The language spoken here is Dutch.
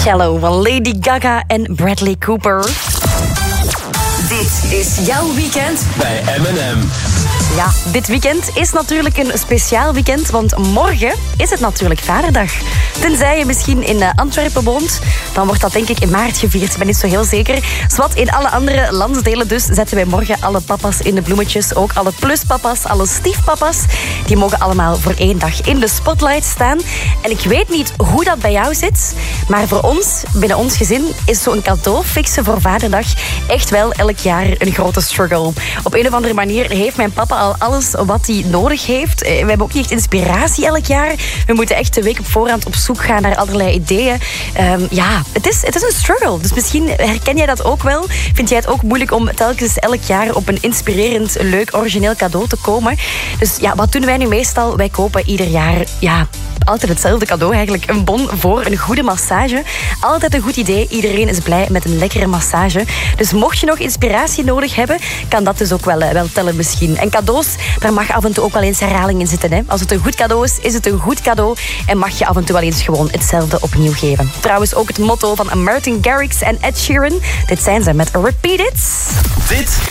Shallow van Lady Gaga en Bradley Cooper. Dit is jouw weekend bij M&M. Ja, dit weekend is natuurlijk een speciaal weekend, want morgen is het natuurlijk Vaderdag. Tenzij je misschien in Antwerpen woont, dan wordt dat denk ik in maart gevierd. Ik ben niet zo heel zeker. Zwat, in alle andere landsdelen dus zetten wij morgen alle papa's in de bloemetjes. Ook alle pluspapa's, alle stiefpapa's. Die mogen allemaal voor 1 dag in de spotlight staan. En ik weet niet hoe dat bij jou zit, maar voor ons, binnen ons gezin, is zo'n cadeau fixen voor Vaderdag echt wel elk jaar een grote struggle. Op een of andere manier heeft mijn papa al alles wat hij nodig heeft. We hebben ook niet echt inspiratie elk jaar. We moeten echt de week op voorhand op zoek gaan naar allerlei ideeën. Het is een struggle. Dus misschien herken jij dat ook wel. Vind jij het ook moeilijk om telkens elk jaar op een inspirerend, leuk, origineel cadeau te komen? Dus ja, wat doen wij nu meestal? Wij kopen ieder jaar altijd hetzelfde cadeau eigenlijk. Een bon voor een goede massage. Altijd een goed idee. Iedereen is blij met een lekkere massage. Dus mocht je nog inspiratie nodig hebben, kan dat dus ook wel tellen misschien. En cadeaus, daar mag af en toe ook wel eens herhaling in zitten. Hè? Als het een goed cadeau is het een goed cadeau. En mag je af en toe wel eens gewoon hetzelfde opnieuw geven. Trouwens ook het motto van Martin Garrix en Ed Sheeran. Dit zijn ze met Repeat It. Dit